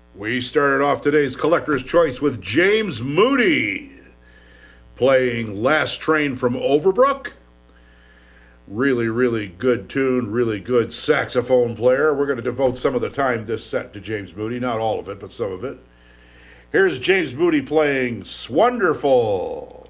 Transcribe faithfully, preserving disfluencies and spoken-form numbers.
We started off today's Collector's Choice with James Moody playing Last Train from Overbrook. Really, really good tune, really good saxophone player. We're going to devote some of the time this set to James Moody, not all of it, but some of it. Here's James Moody playing Swonderful.